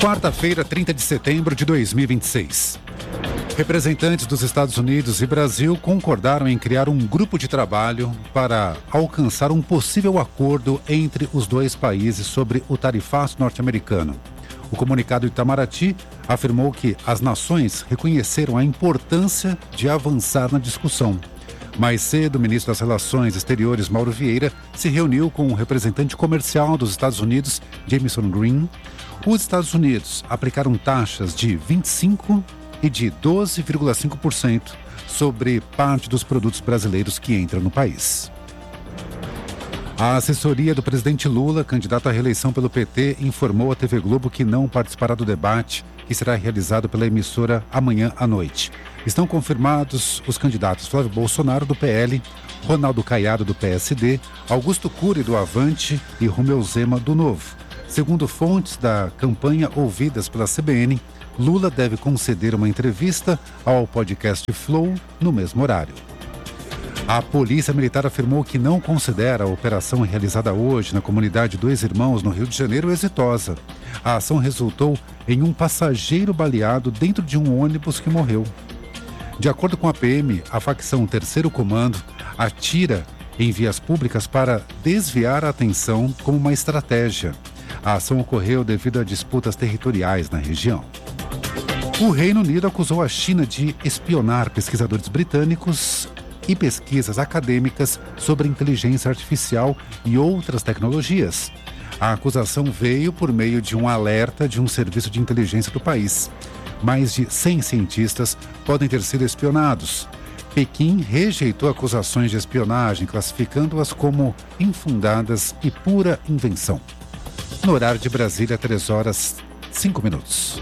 Quarta-feira, 30 de setembro de 2026. Representantes dos Estados Unidos e Brasil concordaram em criar um grupo de trabalho para alcançar um possível acordo entre os dois países sobre o tarifaço norte-americano. O comunicado de Itamaraty afirmou que as nações reconheceram a importância de avançar na discussão. Mais cedo, o ministro das Relações Exteriores, Mauro Vieira, se reuniu com o representante comercial dos Estados Unidos, Jamieson Green. Os Estados Unidos aplicaram taxas de 25% e de 12,5% sobre parte dos produtos brasileiros que entram no país. A assessoria do presidente Lula, candidato à reeleição pelo PT, informou à TV Globo que não participará do debate que será realizado pela emissora amanhã à noite. Estão confirmados os candidatos Flávio Bolsonaro, do PL, Ronaldo Caiado, do PSD, Augusto Cury, do Avante e Romeu Zema, do Novo. Segundo fontes da campanha ouvidas pela CBN, Lula deve conceder uma entrevista ao podcast Flow no mesmo horário. A Polícia Militar afirmou que não considera a operação realizada hoje na comunidade Dois Irmãos, no Rio de Janeiro, exitosa. A ação resultou em um passageiro baleado dentro de um ônibus que morreu. De acordo com a PM, a facção Terceiro Comando atira em vias públicas para desviar a atenção como uma estratégia. A ação ocorreu devido a disputas territoriais na região. O Reino Unido acusou a China de espionar pesquisadores britânicos e pesquisas acadêmicas sobre inteligência artificial e outras tecnologias. A acusação veio por meio de um alerta de um serviço de inteligência do país. Mais de 100 cientistas podem ter sido espionados. Pequim rejeitou acusações de espionagem, classificando-as como infundadas e pura invenção. No horário de Brasília, 3h05.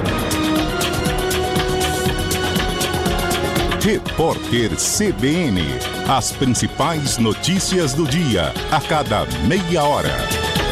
Repórter CBN. As principais notícias do dia, a cada meia hora.